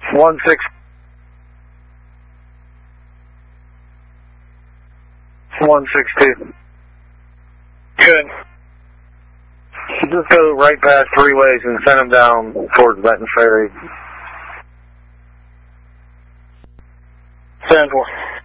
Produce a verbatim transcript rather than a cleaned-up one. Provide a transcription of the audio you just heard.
One six. One six two. Good. Just go right past three ways and send them down towards Benton Ferry. Seven four.